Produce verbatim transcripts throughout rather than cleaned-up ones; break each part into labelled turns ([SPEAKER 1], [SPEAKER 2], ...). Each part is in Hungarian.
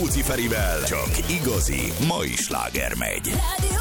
[SPEAKER 1] Rákóczi Ferivel csak igazi mai sláger megy.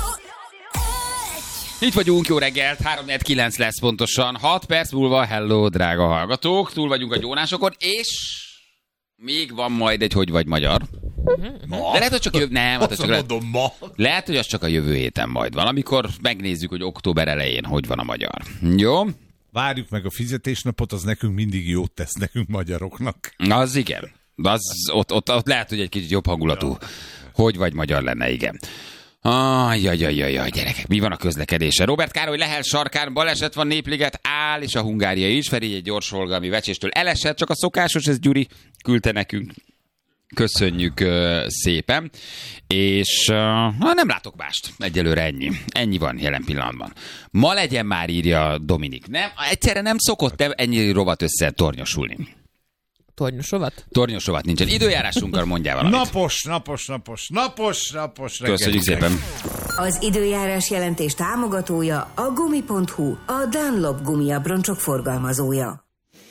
[SPEAKER 2] Itt vagyunk, jó reggelt, három negyven kilenc lesz pontosan, hat perc múlva, hello, drága hallgatók, túl vagyunk a gyónásokon, és még van majd egy hogy vagy magyar.
[SPEAKER 3] Ma?
[SPEAKER 2] De lehet, hogy csak jövő... Nem, hát csak
[SPEAKER 3] mondom, ma.
[SPEAKER 2] lehet, hogy az csak a jövő héten majd van, amikor megnézzük, hogy október elején hogy van a magyar. Jó?
[SPEAKER 3] Várjuk meg a fizetésnapot, az nekünk mindig jót tesz nekünk magyaroknak.
[SPEAKER 2] Az igen. Az, ott, ott, ott lehet, hogy egy kicsit jobb hangulatú. Ja. Hogy vagy magyar lenne, igen. Ajjajajajaj, gyerekek, mi van a közlekedése? Robert Károly Lehel sarkán baleset van, Népliget áll, és a Hungária is. Feri egy gyors forgalmi vecséstől elesett, csak a szokásos, ez Gyuri küldte nekünk. Köszönjük uh, szépen. És uh, nem látok mást. Egyelőre ennyi. Ennyi van jelen pillanatban. Ma legyen már, írja Dominik. Nem, egyszerre nem szokott ennyi rovat össze tornyosulni.
[SPEAKER 4] Tornyos rovat?
[SPEAKER 2] Tornyos rovat nincsen. Időjárásunkkal mondjál valamit.
[SPEAKER 3] Napos, napos, napos, napos, napos reggel.
[SPEAKER 2] Köszönjük szépen.
[SPEAKER 5] Az időjárás jelentés támogatója a gumi pont hu, a Dunlop gumiabroncsok forgalmazója.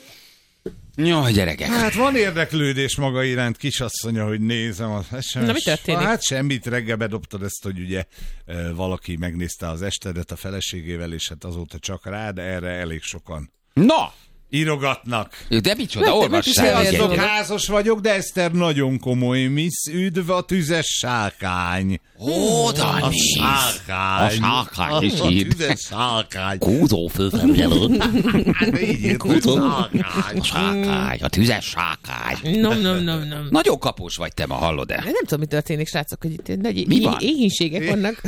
[SPEAKER 2] Jó, gyerekek.
[SPEAKER 3] Hát van érdeklődés maga iránt, kisasszonya, hogy nézem az es em es.
[SPEAKER 4] Na, mi történik?
[SPEAKER 3] Hát semmit, reggel bedobtad ezt, hogy ugye valaki megnézte az estedet a feleségével, és hát azóta csak rá, de erre elég sokan
[SPEAKER 2] Na!
[SPEAKER 3] írogatnak.
[SPEAKER 2] De micsoda, olvassál.
[SPEAKER 3] Sziasztok, házas vagyok, de Eszter nagyon komoly, Miss, üdv a tüzes sárkány.
[SPEAKER 2] Ó, Dani!
[SPEAKER 3] A sárkány.
[SPEAKER 2] A sárkány is
[SPEAKER 3] A
[SPEAKER 2] ír.
[SPEAKER 3] tüzes sárkány.
[SPEAKER 2] Kúzó főfelügyelő.
[SPEAKER 3] Hát így írt, hogy sárkány.
[SPEAKER 2] A sárkány, a tüzes sárkány.
[SPEAKER 4] Nem, nem, nem, nem.
[SPEAKER 2] Nagyon kapós vagy te ma, hallod-e?
[SPEAKER 4] Nem tudom, mi történik, srácok, hogy itt nagy
[SPEAKER 2] Mi van?
[SPEAKER 4] éhínségek vannak.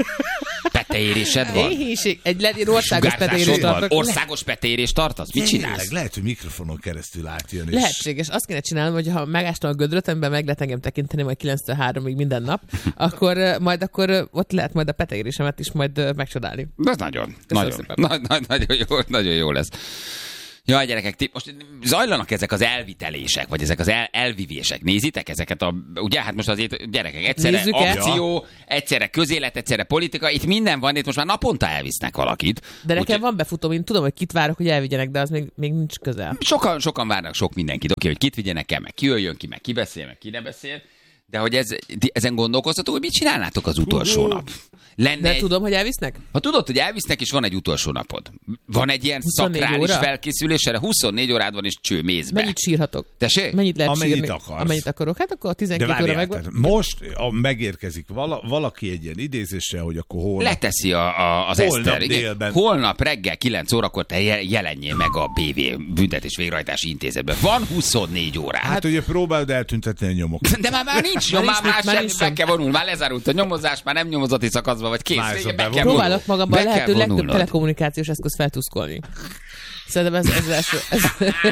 [SPEAKER 2] Peteérésed van?
[SPEAKER 4] Éhínség. Egy le- országos peteérést
[SPEAKER 2] Sugárzásod van?
[SPEAKER 4] tartok.
[SPEAKER 2] Országos peteérést tartasz? Mit csinálsz?
[SPEAKER 3] Tényleg, lehet, hogy mikrofonon keresztül átjön. És...
[SPEAKER 4] Lehetséges. Azt kéne csinálnom, hogy ha megástam a gödröt, amiben meg lehet engem tekinteni majd kilenctől háromig minden nap, akkor uh, majd akkor uh, ott lehet majd a peteérésemet is majd uh, megcsodálni.
[SPEAKER 2] Ez nagyon,
[SPEAKER 4] Köszönöm
[SPEAKER 2] nagyon, nagy, nagy, nagyon, jó, nagyon jó lesz. Jaj, gyerekek, ti, most zajlanak ezek az elvitelések, vagy ezek az el, elvivések. Nézitek ezeket a... Ugye, hát most azért gyerekek, egyszerre
[SPEAKER 4] Nézzük-e?
[SPEAKER 2] akció, egyszerre közélet, egyszerre politika, itt minden van, itt most már naponta elvisznek valakit.
[SPEAKER 4] De nekem
[SPEAKER 2] Úgy,
[SPEAKER 4] van befutóm, én tudom, hogy kit várok, hogy elvigyenek, de az még, még nincs közel.
[SPEAKER 2] sokan, sokan várnak sok mindenkit, oké, hogy kit vigyenek el, meg ki jöjjön ki, meg ki beszél, meg ki ne beszél. De hogy ez, ezen gondolkoztatok, hogy mit csinálnátok az utolsó nap? Lenne
[SPEAKER 4] De
[SPEAKER 2] egy...
[SPEAKER 4] tudom, hogy elvisznek?
[SPEAKER 2] Ha tudod, hogy elvisznek, és van egy utolsó napod. Van egy ilyen
[SPEAKER 4] huszonnégy
[SPEAKER 2] szakrális
[SPEAKER 4] óra?
[SPEAKER 2] felkészülés, erre huszonnégy órád van, és cső mézbe.
[SPEAKER 4] Mennyit sírhatok?
[SPEAKER 2] Tessék?
[SPEAKER 4] Mennyit lehet
[SPEAKER 3] Amennyit
[SPEAKER 4] sírni?
[SPEAKER 3] akarsz.
[SPEAKER 4] Amennyit akarok. Hát akkor a
[SPEAKER 3] De
[SPEAKER 4] tizenkét óra
[SPEAKER 3] várjál,
[SPEAKER 4] megvan.
[SPEAKER 3] tehát most a, megérkezik vala, valaki egy ilyen idézésre, hogy akkor holnap...
[SPEAKER 2] Leteszi a, a, az
[SPEAKER 3] Holnap
[SPEAKER 2] Eszter. Igen.
[SPEAKER 3] délben.
[SPEAKER 2] Holnap reggel kilenc órakor te je- jelenjél meg a bé vé Büntetés Végrehajtási Intézetben. Van huszonnégy órád.
[SPEAKER 3] Hát ugye próbáld eltüntetni a nyomokat.
[SPEAKER 2] de már, már nincs nyom, már,
[SPEAKER 4] nincs,
[SPEAKER 2] már,
[SPEAKER 4] már
[SPEAKER 2] már
[SPEAKER 4] nincs
[SPEAKER 2] meg
[SPEAKER 4] nyom.
[SPEAKER 2] kell vonulni. Már lezárult a nyomozás, már nem nyomozati szakaszban vagy kész.
[SPEAKER 3] Már ez a
[SPEAKER 2] Be kell
[SPEAKER 3] bevonuló.
[SPEAKER 2] vonulnod.
[SPEAKER 4] Próbálok magamban a
[SPEAKER 2] Be kell
[SPEAKER 4] lehető legtöbb
[SPEAKER 2] vonulnod.
[SPEAKER 4] telekommunikációs eszköz feltuszkolni. Szerintem ez, ez, ez, ez,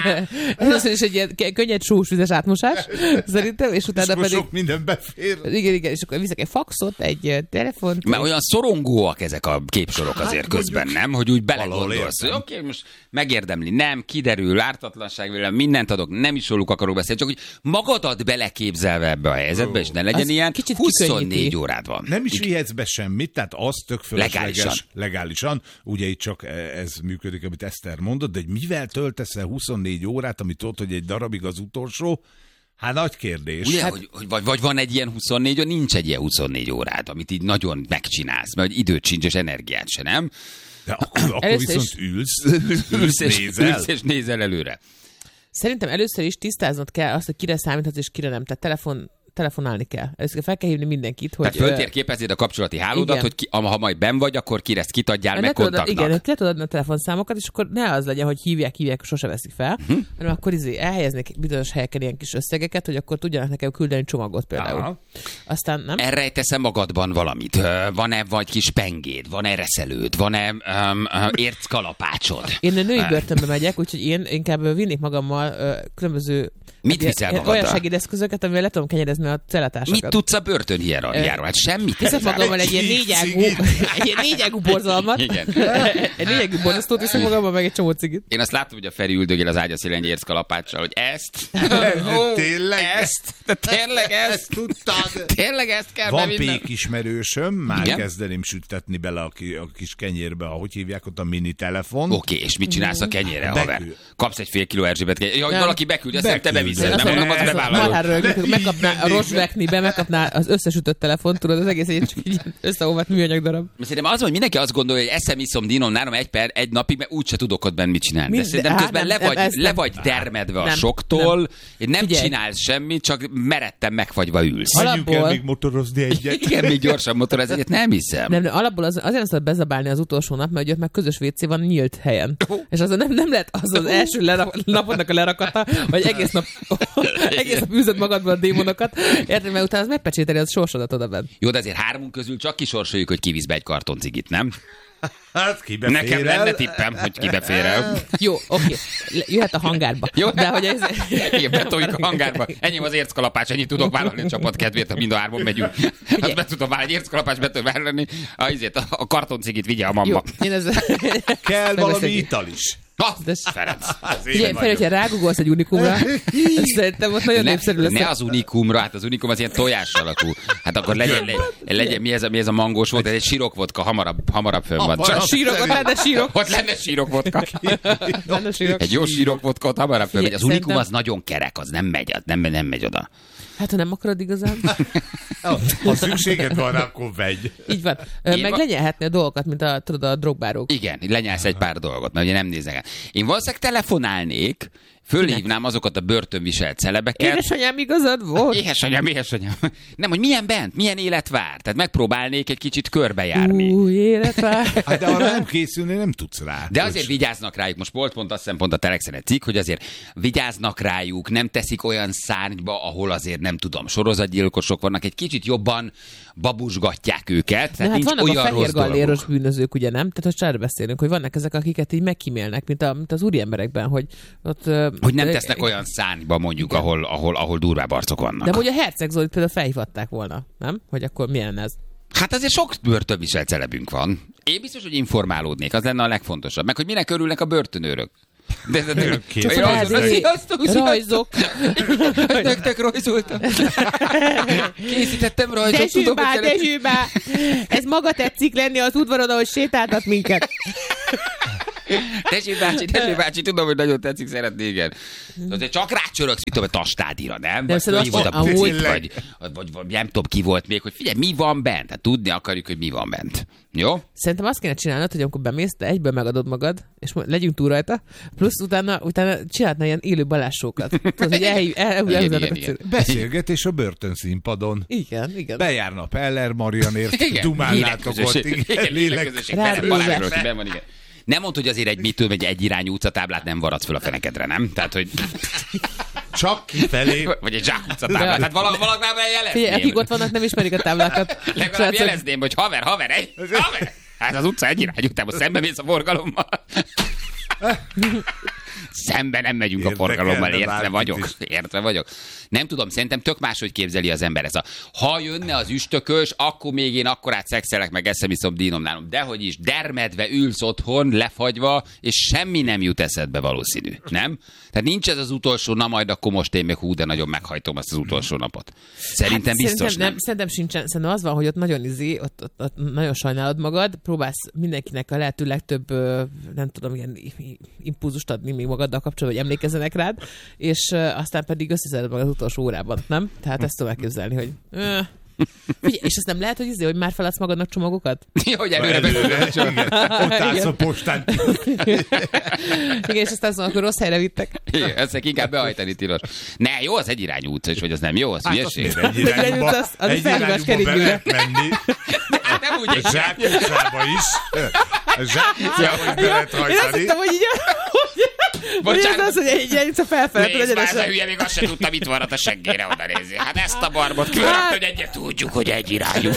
[SPEAKER 4] ez, ez is egy ilyen könnyed sós vizes átmosás, szerintem, és
[SPEAKER 3] És
[SPEAKER 4] utána
[SPEAKER 3] akkor
[SPEAKER 4] pedig...
[SPEAKER 3] sok minden befér.
[SPEAKER 4] Igen, igen, és akkor viszek egy faxot, egy telefont.
[SPEAKER 2] Mert olyan szorongóak ezek a képsorok azért
[SPEAKER 3] Hát,
[SPEAKER 2] közben,
[SPEAKER 3] mondjuk.
[SPEAKER 2] nem? Hogy úgy
[SPEAKER 3] Valahol
[SPEAKER 2] belegondolsz, hogy
[SPEAKER 3] értem.
[SPEAKER 2] oké, okay, most megérdemli, nem, kiderül, ártatlanság vélem, mindent adok, nem is róluk akarok beszélni, csak hogy magadat beleképzelve ebbe a helyzetbe, és ne legyen
[SPEAKER 4] Az
[SPEAKER 2] ilyen,
[SPEAKER 4] kicsit
[SPEAKER 2] huszonnégy
[SPEAKER 4] kikönnyíti.
[SPEAKER 2] órád van.
[SPEAKER 3] Nem is vihetsz be semmit, tehát az tök fölösleges.
[SPEAKER 2] Legálisan.
[SPEAKER 3] Legálisan. Ugye itt csak ez működik, amit Eszter mondott, de hogy mivel töltesz el huszonnégy órát, amit ott, hogy egy darabig az utolsó, hát nagy kérdés.
[SPEAKER 2] Ugye,
[SPEAKER 3] Hát,
[SPEAKER 2] hogy, hogy vagy, vagy van egy ilyen huszonnégy, vagy nincs egy ilyen huszonnégy órád, amit így nagyon megcsinálsz, mert hogy időt sincs, és energiát se, nem?
[SPEAKER 3] de akkor, akkor
[SPEAKER 4] Először
[SPEAKER 3] viszont
[SPEAKER 4] is-
[SPEAKER 3] ülsz,
[SPEAKER 2] Ülsz és,
[SPEAKER 3] nézel.
[SPEAKER 2] ülsz és nézel előre.
[SPEAKER 4] Szerintem először is tisztáznod kell azt, hogy kire számíthatsz és kire nem. Tehát telefon, telefonálni kell. Először fel kell hívni mindenkit, hogy...
[SPEAKER 2] Tehát föltérképezed a kapcsolati hálódat,
[SPEAKER 4] igen.
[SPEAKER 2] hogy ki, ha majd benn vagy, akkor kire ezt kitadjál
[SPEAKER 4] Le
[SPEAKER 2] meg
[SPEAKER 4] tudod,
[SPEAKER 2] kontaktnak.
[SPEAKER 4] igen, le tudod adni a telefonszámokat, és akkor ne az legyen, hogy hívják, hívják, sose veszik fel,
[SPEAKER 2] Mhm.
[SPEAKER 4] uh-huh. hanem akkor izé elhelyeznék bizonyos helyeken ilyen kis összegeket, hogy akkor tudjanak nekem küldeni csomagot például.
[SPEAKER 3] Aha.
[SPEAKER 4] Aztán nem?
[SPEAKER 2] Elrejtesz-e magadban valamit? Ö, Van-e vagy kis pengéd? Van-e reszelőd? Van-e um, um, érckalapácsod?
[SPEAKER 4] Én a női börtönbe megyek, úgyhogy én inkább vinnék magammal ö, különböző
[SPEAKER 2] Mit
[SPEAKER 4] ilyen-
[SPEAKER 2] viszel
[SPEAKER 4] ilyen
[SPEAKER 2] magaddal?
[SPEAKER 4] olyan segédeszközöket, amivel le tudom kenyerezni a cellatársakat.
[SPEAKER 2] Mit tudsz a börtön hierarchiáról? Hát semmit.
[SPEAKER 4] Viszek magammal egy ilyen
[SPEAKER 3] Egy
[SPEAKER 4] négyágú,
[SPEAKER 3] cigit.
[SPEAKER 4] egy ilyen négyágú borzalmat,
[SPEAKER 2] Igen.
[SPEAKER 4] egy négyágú borzasztót viszek magammal, meg egy csomó cigit.
[SPEAKER 2] Én azt láttam, hogy a Feri üldögél az ágya szélén egy érckalapáccsal, hogy ezt?
[SPEAKER 3] De tényleg?
[SPEAKER 2] Ezt? De tényleg ezt?
[SPEAKER 3] tudtad?
[SPEAKER 2] Tényleg ezt kell
[SPEAKER 3] Van
[SPEAKER 2] bevinnem?
[SPEAKER 3] pék ismerősöm, már
[SPEAKER 2] Igen?
[SPEAKER 3] kezdeném sütetni bele a, ki, a kis kenyérbe, ahogy hívják ott a mini telefon.
[SPEAKER 2] Oké, és mit csinálsz a kenyérre,
[SPEAKER 3] Beküld.
[SPEAKER 2] haver? Kapsz egy fél kiló Erzsébet kenyér. Ja, hogy
[SPEAKER 4] Nem.
[SPEAKER 2] valaki beküldi, azt nem te
[SPEAKER 3] Beküldi.
[SPEAKER 2] viszed. Nem mondom, az bevállalod.
[SPEAKER 4] Marhára megkapná a Rosveknibe, megkapná az összesütött telefont, tudod, az egész egy csak így összeolvadt műanyag darab.
[SPEAKER 2] Szerintem az, hogy mindenki azt gondolja, hogy eszem, iszom, dinom, nálam egy per, egy napig, mert úgyse tudok ott benn mit csinálni. De szerintem közben le vagy, le vagy dermedve a soktól, nem csinálsz semmit, csak meredten megfagyva ülsz.
[SPEAKER 3] Menjünk el még motorozni egyet.
[SPEAKER 2] Igen, még gyorsan motorozni egyet, nem hiszem.
[SPEAKER 4] Nem, nem, alapból az, azért azt bezabálni az utolsó nap, mert ott meg közös vécé van nyílt helyen. És az nem, nem lehet az az első lerak, napodnak a lerakata, vagy egész nap, egész nap űzöd magadban a démonokat, érted, mert utána az megpecsételi az sorsodat oda bent.
[SPEAKER 2] Jó, de azért hármunk közül csak kisorsoljuk, hogy kivisz be egy karton cigit, nem?
[SPEAKER 3] Hát kibe
[SPEAKER 2] Nekem lenne tippem, hogy kibe fér el.
[SPEAKER 4] Jó, oké, jöhet a hangárba. Jó, de hogy ez...
[SPEAKER 2] Igen, betoljuk a hangárba. Enyém az érckalapács, ennyit tudok vállalni a csapat kedvéért, ha mind a hárman megyünk. Azt be tudom vállalni, egy érckalapács be tudom vállalni, a, a kartoncigit vigye a mamma.
[SPEAKER 4] Jó, én ez...
[SPEAKER 3] Kell valami ital is.
[SPEAKER 2] Ha, Ferenc.
[SPEAKER 4] Ugye, fel, hogyha rágugolsz egy unikumra, szerintem ott nagyon
[SPEAKER 2] ne,
[SPEAKER 4] népszerű lesz.
[SPEAKER 2] Ne az unikumra, hát az unikum az ilyen tojás alakú. Hát akkor legyen, legyen, legyen mi, ez a, mi ez a mangós volt, ez egy sirokvodka, hamarabb, hamarabb fönn van.
[SPEAKER 4] Csak sírok, ott lenne sírok.
[SPEAKER 2] Ott lenne sírokvodka. Egy jó sírokvodka, ott hamarabb fönn. Az unikum az nagyon kerek, az nem megy, nem, nem megy oda.
[SPEAKER 4] Hát, ha nem akarod igazán.
[SPEAKER 3] Ha szükséged van, akkor vegy.
[SPEAKER 4] Így van. Én Meg va... lenyelhetni a dolgokat, mint a, tudod, a drogbárók.
[SPEAKER 2] Igen, lenyelsz egy pár dolgot, mert ugye nem néznek el. Én valószínűleg telefonálnék, fölhívnám azokat a börtönviselt celebeket.
[SPEAKER 4] Édesanyám, igazad volt?
[SPEAKER 2] Édesanyám, édesanyám. Nem, hogy milyen bent, milyen élet vár. Tehát megpróbálnék egy kicsit körbejárni.
[SPEAKER 4] Új élet vár.
[SPEAKER 3] Hát de arra nem készülni, nem tudsz rá.
[SPEAKER 2] De azért vigyáznak rájuk. Most volt pont azt hiszem pont a Telexen egy cikk, hogy azért vigyáznak rájuk, nem teszik olyan szárnyba, ahol azért nem tudom, sorozatgyilkosok vannak, egy kicsit jobban babusgatják őket.
[SPEAKER 4] De hát vannak
[SPEAKER 2] olyan
[SPEAKER 4] a fehér galléros bűnözők, ugye nem? Tehát most erre beszélünk, hogy vannak ezek, akiket így megkímélnek, mint, a, mint az úri emberekben, hogy ott...
[SPEAKER 2] Hogy nem tesznek olyan szárnyba mondjuk, ahol, ahol, ahol durvább arcok vannak.
[SPEAKER 4] De hogy a Herceg Zolit például felhívhatták volna, nem? Hogy akkor milyen ez?
[SPEAKER 2] Hát azért sok börtönviselt celebünk van. Én biztos, hogy informálódnék, az lenne a legfontosabb. Meg hogy minek örülnek a börtönőrök. De, de, de,
[SPEAKER 4] Csak rajzok. Rajzok.
[SPEAKER 2] Nektek rajzoltam. Készítettem rajzot.
[SPEAKER 4] Dezsőbá, Dezsőbá. Ez maga tetszik lenni az udvaron, ahogy sétáltat minket.
[SPEAKER 2] Dezső bácsi, Dezső bácsi, tudom, hogy nagyon tetszik, szeretné, igen. Azért csak rácsöröksz, mit tudom, a tastádira, nem?
[SPEAKER 4] De
[SPEAKER 2] vagy, volt a vagy, vagy, vagy, vagy nem tudom, ki volt még, hogy figyelj, mi van bent? Tehát tudni akarjuk, hogy mi van bent. Jó?
[SPEAKER 4] Szerintem azt kéne csinálnod, hogy amikor bemész, te egyből megadod magad, és legyünk túl rajta, plusz utána, utána csinálna ilyen élő balásókat. Tudod, hogy el, el, el, el, el,
[SPEAKER 3] beszélgetés a börtönszínpadon.
[SPEAKER 4] Igen, igen.
[SPEAKER 3] Bejárna Peller Marianért, dumálnátok ott.
[SPEAKER 2] Igen, léleközösség. Ben van, igen. Nem mondd, hogy azért egy mitől, vagy egy irányú utcatáblát nem varadsz föl a fenekedre, nem? Tehát, hogy...
[SPEAKER 3] Csak kifelé.
[SPEAKER 2] Vagy egy zsák utcatáblát. Tehát valaknál jelezném.
[SPEAKER 4] Figyelj, akik ott vannak, nem ismerik a táblákat.
[SPEAKER 2] Legalább jelezném, hogy haver, haver, egy, haver. Hát az utca egy irányú, utána szembe mész a forgalommal. Szembe nem megyünk a forgalommal, értve vagyok. Értve vagyok. Nem tudom, szerintem tök máshogy képzeli az ember ezt. A, ha jönne az üstökös, akkor még én akkorát szexelek, meg eszem, iszom, dínom nálam. Dehogy is, dermedve ülsz otthon, lefagyva, és semmi nem jut eszedbe valószínű. Nem? Tehát nincs ez az utolsó, na majd akkor most én még hú, de nagyon meghajtom azt az utolsó napot. Szerintem hát, biztos
[SPEAKER 4] szerintem nem.
[SPEAKER 2] nem.
[SPEAKER 4] Szerintem sincsen. Szerintem az van, hogy ott nagyon izé, ott, ott, ott nagyon sajnálod magad, próbálsz mindenkinek a lehető legtöbb, nem tudom, ilyen impulzust adni még magaddal kapcsolatban, hogy emlékezzenek rád, és aztán pedig összeszeded magad az utolsó órában, nem? Tehát ezt tudom elképzelni, hogy... Figyelj, és azt nem lehet, hogy, izé, hogy már feladsz magadnak csomagokat?
[SPEAKER 2] Jó, hogy előre beszélni.
[SPEAKER 3] Ott állsz a postán.
[SPEAKER 4] Igen, és aztán szóval, akkor rossz helyre vittek.
[SPEAKER 2] Igen, ezt inkább behajtani tilos. Ne, jó, az egy irányú utca is, vagy az nem jó, az hülyeség.
[SPEAKER 3] Egy irányúba,
[SPEAKER 4] az, az
[SPEAKER 3] egy irányúba be lehet menni.
[SPEAKER 2] Nem úgy egy
[SPEAKER 3] Zsák utcába is. Zsák utcába is be lehet hajtani.
[SPEAKER 4] Én azt hittem, hogy így... Bocsánat. Az, hogy egy irányúca felfelé.
[SPEAKER 2] Nézd már, ez a hülye, még azt se tudta, mit van a seggére oda nézni. Hát ezt a barbot különböző, hogy egyet tudjuk, hogy egy irányú.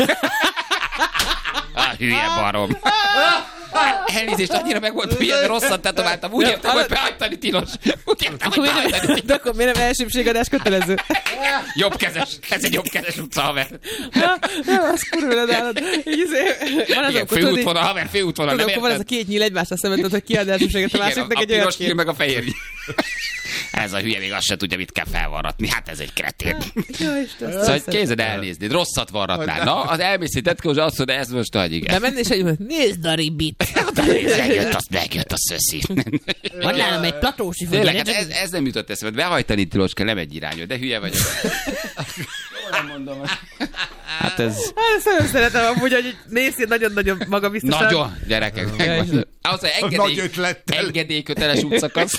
[SPEAKER 2] A hülye barom. Elnézést, annyira meg volt, hogy ilyen rosszat tetováltam. Úgy értem, hogy behajtani tilos. Úgy értem, hogy behajtani tilos.
[SPEAKER 4] De akkor miért nem elsőbségadás kötelező?
[SPEAKER 2] Jobbkezes. Ez egy jobbkezes utca, haver.
[SPEAKER 4] Nem, az kurva nálad.
[SPEAKER 2] Igen, főútvonal, haver, főútvonal.
[SPEAKER 4] Tudod, akkor van ez a két nyíl egymásra szemben, hogy kiad elsőbséget a másiknak egy olyan
[SPEAKER 2] kép. A piros nyíl meg a fehér nyíl. Ez a hülye még azt se tudja, mit kell felvarratni. Hát ez egy kretén.
[SPEAKER 4] Jó, Isten,
[SPEAKER 2] Szóval hogy kézed elnézni, rosszat varratnál. Na, az elmész egy tetkó, és azt mondja, ez most hagyj, igen.
[SPEAKER 4] De menni és egy nézd a ribit.
[SPEAKER 2] Megjött, azt megjött a szöszi.
[SPEAKER 4] Van nálam egy platósi
[SPEAKER 2] Tényleg, hát ez, ez nem jutott eszembe. Behajtani tilos kell, nem egy irányú, de hülye vagyok. Nem mondom. Hát ez...
[SPEAKER 4] Hát ezt nagyon szeretem amúgy, hogy nézd nagyon-nagyon magabiztosan.
[SPEAKER 2] Nagyon, gyerekek. Ahhoz, hogy engedély, engedélyköteles útszakasz.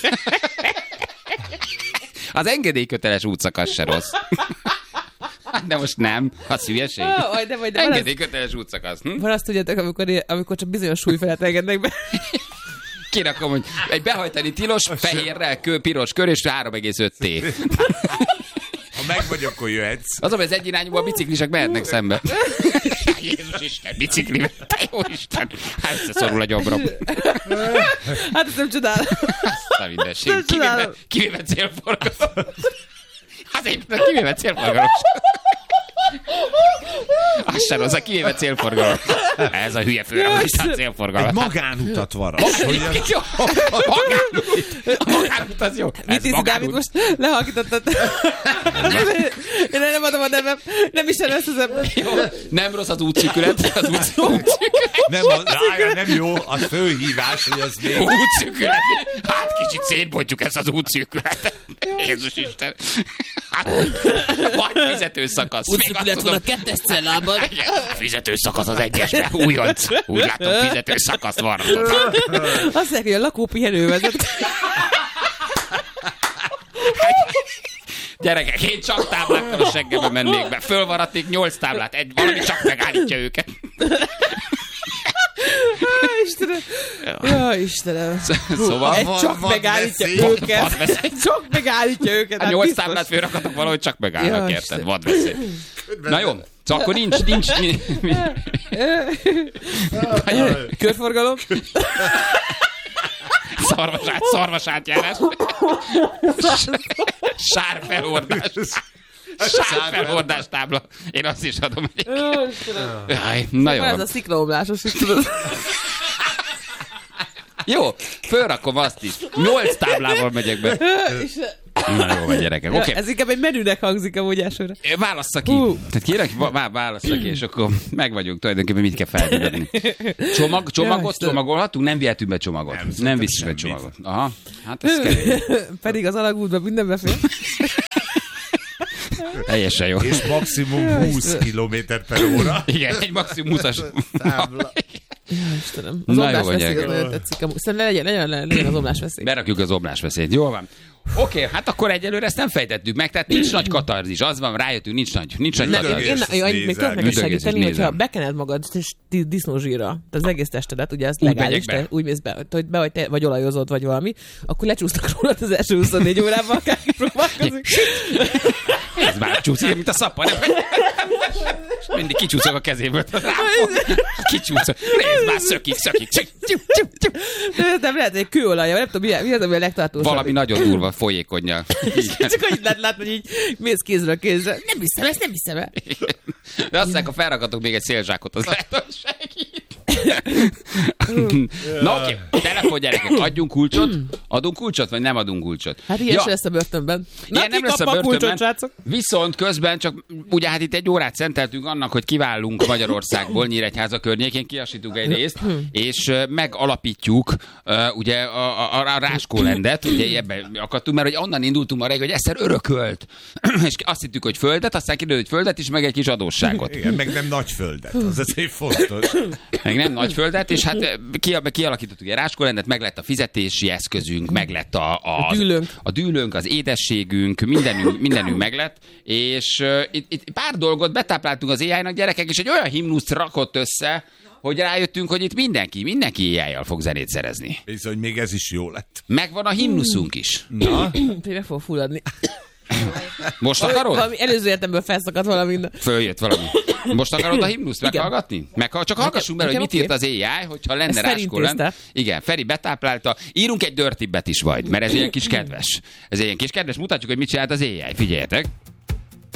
[SPEAKER 2] Az engedélyköteles útszakasz se rossz. De most nem, az hülyeség.
[SPEAKER 4] Oh, de vagy, de
[SPEAKER 2] engedélyköteles útszakasz. Hm?
[SPEAKER 4] Van azt tudjátok, amikor, amikor csak bizonyos súly felett engednek be.
[SPEAKER 2] Kirakom, hogy egy behajtani tilos, fehérrel, kő, piros kör, és három egész öt té.
[SPEAKER 3] Ha meg vagy, akkor jöhetsz.
[SPEAKER 2] Az, hogy az egyirányúban a biciklisek mehetnek szembe. Jézus Isten, biciklivel. Jó Isten. Hát összeszorul a gyomrom.
[SPEAKER 4] Hát ezt nem csodálom.
[SPEAKER 2] Azt a mindenség. Kivéve, kivéve célforgalom. Hát éppen kivéve célforgalom. Az sem rossz, a kivéve célforgalom. Ez a hülye főragostán célforgalom.
[SPEAKER 3] Egy magánutat varat.
[SPEAKER 2] Jó. A magánút az jó.
[SPEAKER 4] Mit hiszi, Dávid, most lehalkítottad? Én nem adom a nevem. Nem is ezt az ember.
[SPEAKER 2] Nem rossz az útszűkület. Az útszűkület.
[SPEAKER 3] Nem, az, rája, nem jó, a főhívás, hogy az még...
[SPEAKER 2] Útszűkület. Hát kicsit szétbontjuk ezt az útszűkületet. Jézus Isten. Hát, vagy fizetőszakasz.
[SPEAKER 4] Útszűkület van a kettes cellában.
[SPEAKER 2] Fizető szakasz az egyesben. Újonc. Úgy látom, fizető szakaszt van.
[SPEAKER 4] Azt mondják, hogy a lakópihenő vezet.
[SPEAKER 2] Gyerekek, én csak táblákkal a seggembe mennék be. Fölvaradnék nyolc táblát. Egy, valami csak megállítja őket.
[SPEAKER 4] Istenem. Ja, Istenem.
[SPEAKER 2] Szóval...
[SPEAKER 4] Egy csak
[SPEAKER 3] vad
[SPEAKER 4] megállítja
[SPEAKER 3] veszély.
[SPEAKER 4] őket. Egy csak megállítja őket.
[SPEAKER 2] A nyolc táblát fölrakatok valahogy csak megállnak,
[SPEAKER 4] Ja,
[SPEAKER 2] érted? Vadveszély. Na jó, szóval akkor nincs, nincs...
[SPEAKER 4] Körforgalom.
[SPEAKER 2] Szarvasát, szarvasátjárás. Sárfelhordás. Sárfelhordás tábla. Én azt is adom egyébként. Jaj, na jó.
[SPEAKER 4] Ez a sziklaomlásos is tudod.
[SPEAKER 2] Jó, fölrakom azt is. Nyolc táblával megyek be. Na jó, vagy gyerekek.
[SPEAKER 4] Ja,
[SPEAKER 2] Okay.
[SPEAKER 4] ez inkább egy menünek hangzik amúgy elsőre.
[SPEAKER 2] Válassza ki.
[SPEAKER 4] Uh.
[SPEAKER 2] Tehát kérek, vá- válassza ki, és akkor meg vagyunk tulajdonképpen, mit kell feltenni. Csomag, csomagot
[SPEAKER 4] Ja,
[SPEAKER 2] csomagolhatunk? Nem vihetünk be csomagot. Nem, nem viszünk be csomagot. Aha, hát ez kemény.
[SPEAKER 4] Pedig az alagútban minden befér.
[SPEAKER 2] Teljesen jó.
[SPEAKER 3] És maximum húsz kilométer per óra.
[SPEAKER 2] Igen, egy maximum húszas tábla.
[SPEAKER 4] Ja, Istenem. Az
[SPEAKER 2] Na jó,
[SPEAKER 4] omlásveszély
[SPEAKER 2] vagy
[SPEAKER 4] nagyon tetszik. Szerintem legyen, legyen, legyen az omlásveszély.
[SPEAKER 2] Berakjuk az omlásveszélyt. Jól van. Oké, okay, hát akkor egyelőre ezt nem fejtettük meg, tehát nincs nagy katarzis. Az van, rájöttünk, nincs nagy, nincs nagy
[SPEAKER 4] Nem,
[SPEAKER 2] katarzis.
[SPEAKER 4] én, én, én még tudok neked
[SPEAKER 2] Üdögész is
[SPEAKER 4] segíteni, hogyha
[SPEAKER 2] nézem.
[SPEAKER 4] bekened magad disznózsírra, tehát az egész testedet, ugye ez
[SPEAKER 2] Úgy
[SPEAKER 4] legális,
[SPEAKER 2] megyek be.
[SPEAKER 4] te úgy mész be, hogy be vagy, te, vagy olajozod, vagy valami, akkor lecsúsztak rólad az első huszonnégy órában, akárki próbálkozik.
[SPEAKER 2] Ez már csúszik, mint a szappa, nem? Mindig kicsúszok a kezéből. Kicsúszok. Nézd már, szökik, szökik.
[SPEAKER 4] De nem lehet, hogy kőolajja, nem tudom, mi, mi az, ami a legtartósabb.
[SPEAKER 2] Valami nagyon durva, folyékonnyal.
[SPEAKER 4] Csak hogy lát, lát, hogy így mész kézről kézre. Nem hiszem ezt, nem hiszem el.
[SPEAKER 2] De azt mondják, ha felrakatok még egy szélzsákot, az lehet, hogy segít. Na oké, okay. Telefon gyerekek, adjunk kulcsot? Adunk kulcsot, vagy nem adunk kulcsot?
[SPEAKER 4] Hát ilyen ja. lesz a börtönben. Na,
[SPEAKER 2] ilyen nem lesz a
[SPEAKER 4] kulcsot,
[SPEAKER 2] börtönben.
[SPEAKER 4] srácok?
[SPEAKER 2] Viszont közben csak, ugye hát itt egy órát szenteltünk annak, hogy kiválunk Magyarországból, Nyíregyháza környékén, kiasítunk egy részt, és uh, megalapítjuk uh, ugye a, a, a Ráskólendet, ugye ebben akadtunk, mert hogy onnan indultunk ma reggel, hogy egyszer örökölt, és azt hittük, hogy földet, aztán kiderült, hogy földet is, meg egy kis adósságot.
[SPEAKER 3] Igen, meg nem nagy földet, az azért fontos.
[SPEAKER 2] Meg nem nagy földet, és hát ki, kialakítottuk egy Ráskólendet, meg lett a fizetési eszközünk, meg lett a, a,
[SPEAKER 4] a, dűlőnk.
[SPEAKER 2] a dűlőnk, az édességünk, mindenünk, mindenünk meg lett, és uh, itt, itt pár dolgot betápláltunk az á í-nak, gyerekek, és egy olyan himnuszt rakott össze, hogy rájöttünk, hogy itt mindenki, mindenki á í-jal fog zenét szerezni.
[SPEAKER 3] Bizony, még ez is jó lett.
[SPEAKER 2] Megvan a himnuszunk is.
[SPEAKER 3] Na?
[SPEAKER 4] Tényleg fog fulladni.
[SPEAKER 2] Most akarod?
[SPEAKER 4] Valami előző értemből felszakadt valami.
[SPEAKER 2] Följött valami. Most akarod a himnuszt meghallgatni? Meg, csak hallgassunk bele, hogy mit írt az á í, hogyha lenne Ráskólend. Igen, Feri betáplálta. Írunk egy dirtibbet is majd, mert ez ilyen kis kedves. Ez ilyen kis kedves. Mutatjuk, hogy mit csinált az á í. Figyeljetek.